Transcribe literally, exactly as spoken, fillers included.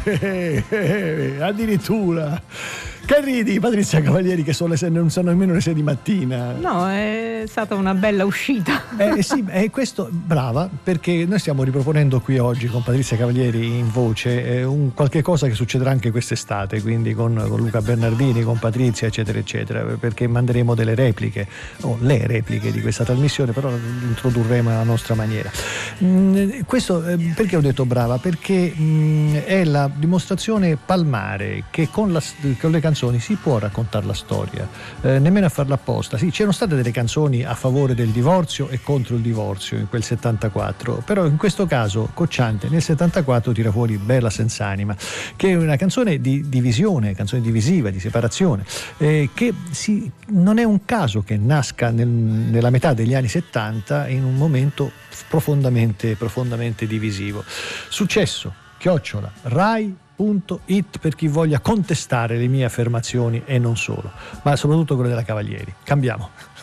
eh, eh, addirittura. Che ridi, Patrizia Cavalieri, che sono le sei, non sono nemmeno le sei di mattina? No, è stata una bella uscita. Eh sì, è questo, brava, perché noi stiamo riproponendo qui oggi con Patrizia Cavalieri in voce eh, un qualche cosa che succederà anche quest'estate, quindi con, con Luca Bernardini, con Patrizia, eccetera, eccetera, perché manderemo delle repliche, o le repliche di questa trasmissione, però le introdurremo alla nostra maniera. Mm, questo eh, perché ho detto brava? Perché mm, è la dimostrazione palmare che con, la, con le canzoni si può raccontare la storia, eh, nemmeno a farla apposta. Sì, c'erano state delle canzoni a favore del divorzio e contro il divorzio in quel settantaquattro, però in questo caso Cocciante nel settantaquattro tira fuori Bella Senz'anima, che è una canzone di divisione, canzone divisiva, di separazione, eh, che si, non è un caso che nasca nel, nella metà degli anni settanta in un momento profondamente, profondamente divisivo. Successo, chiocciola, Rai punto it per chi voglia contestare le mie affermazioni e non solo, ma soprattutto quelle della Cavalieri. Cambiamo.